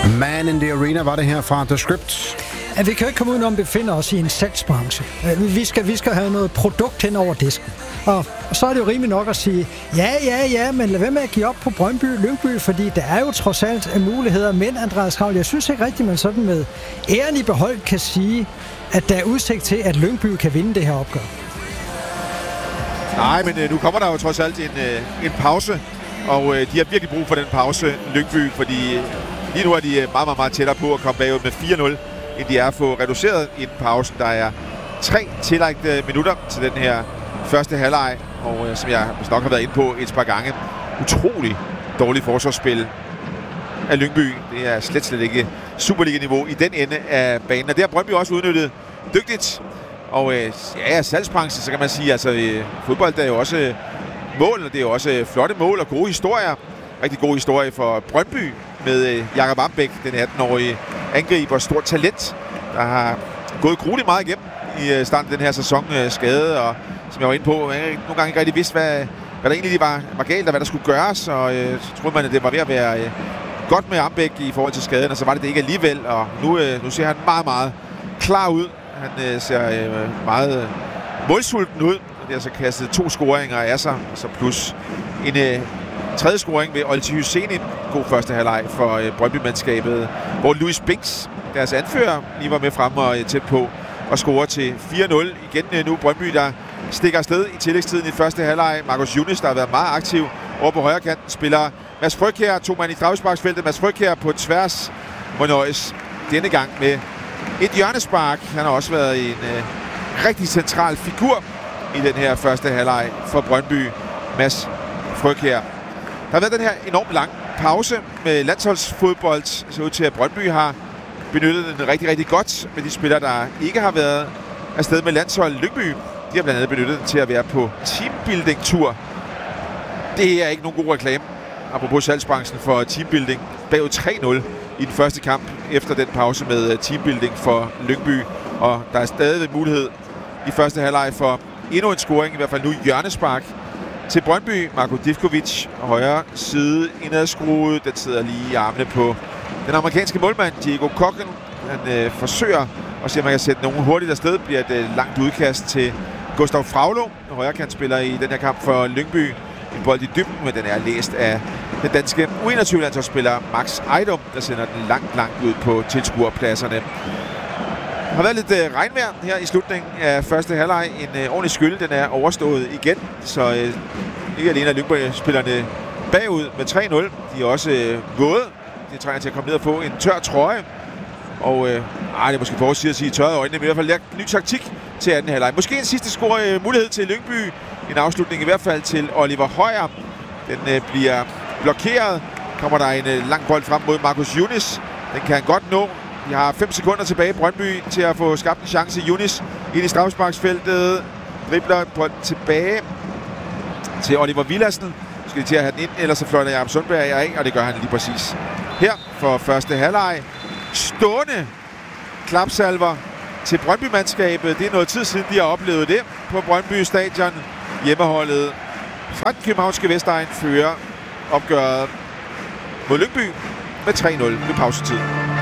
Man in the Arena var det her fra The Script. At vi kan jo ikke komme ud, når vi befinder os i en salgsbranche. Vi skal have noget produkt hen over disken. Og så er det jo rimeligt nok at sige, ja, men lad være med at give op på Brøndby Lyngby, fordi der er jo trods alt muligheder. Men Andreas Kravl, jeg synes ikke rigtigt, man sådan med æren i behold kan sige, at der er udsigt til, at Lyngby kan vinde det her opgør. Nej, men nu kommer der jo trods alt en pause, og de har virkelig brug for den pause, Lyngby, fordi lige nu er de meget, meget tættere på at komme bagud med 4-0, end de er at få reduceret i pausen. Der er 3 tillagte minutter til den her første halvleg, og som jeg nok har været inde på et par gange, utrolig dårligt forsvarsspil af Lyngby. Det er slet ikke Superliga-niveau i den ende af banen, og det har Brøndby også udnyttet dygtigt. Og salgsbranchen, så kan man sige, altså fodbold er jo også mål, og det er jo også flotte mål og gode historier. Rigtig god historie for Brøndby med Jakob Ambæk, den 18-årige angriber, stort talent, der har gået grueligt meget igennem i starten af den her sæson, skade, og som jeg var inde på, nogle gange ikke rigtig vidste, hvad der egentlig var galt, og hvad der skulle gøres, og så troede man, at det var ved at være godt med Ambæk i forhold til skaden, og så var det ikke alligevel, og nu ser han meget, meget klar ud. Han ser meget målsulten ud. Det har så kastet 2 scoringer af sig, og så plus en tredje scoring ved Olti Hüseyin. God første halvleg for Brøndby-mandskabet, hvor Louis Binks, deres anfører, lige var med frem og tæt på at score til 4-0. Igen nu Brøndby, der stikker afsted i tillægstiden i første halvleg. Marcus Younes, der har været meget aktiv over på højre kanten, spiller Mads Frøkjær, 2 mand i straffesparksfeltet. Mads Frøkjær på tværs må nøjes denne gang med et hjørnespark. Han har også været en rigtig central figur i den her første halvleg for Brøndby, Mads Frøkjær. Der har været den her enormt lang pause med landsholdsfodbold. Det ser ud til, at Brøndby har benyttet den rigtig, rigtig godt med de spillere, der ikke har været afsted med landshold. Lyngby, de har blandt andet benyttet den til at være på teambuilding-tur. Det er ikke nogen god reklame, apropos salgsbranchen, for teambuilding. Bagud 3-0 i den første kamp efter den pause med teambuilding for Lyngby. Og der er stadig mulighed i første halvleg for endnu en scoring, i hvert fald nu hjørnespark til Brøndby. Marko Divkovic, højre side, indadskruet. Den sidder lige i armene på den amerikanske målmand, Diego Cocken. Han forsøger at se, om man kan sætte nogen hurtigt afsted. Bliver et langt udkast til Gustav Fraulo, højrekantspiller i den her kamp for Lyngby. En bold i dybden, men den er læst af den danske U21-landsholdsspiller Max Ejdom, der sender den langt ud på tilskuerpladserne. Der har været lidt regnvejr her i slutningen af første halvleg. En ordentlig skyld, den er overstået igen, så ikke alene er Lyngby-spillerne bagud med 3-0. De er også våde. De trænger til at komme ned og få en tør trøje. Og det er måske for at sige tørrede øjnene, men i hvert fald ny taktik til anden halvleg. Måske en sidste score mulighed til Lyngby. En afslutning i hvert fald til Oliver Højer. Den bliver blokeret. Kommer der en lang bold frem mod Marcus Younes. Den kan han godt nå. De har 5 sekunder tilbage i Brøndby til at få skabt en chance. Younes ind i straffesparksfeltet. Dribler bolden tilbage til Oliver Villadsen. Skal de til at have den ind, ellers så fløjter Jakob Sundberg af, og det gør han lige præcis her for første halvleg. Stående klapsalver til Brøndby-mandskabet. Det er noget tid siden, de har oplevet det på Brøndby Stadion. Hjemmeholdet fra den københavnske Vestegn fører opgøret mod Lyngby med 3-0 ved pausetid.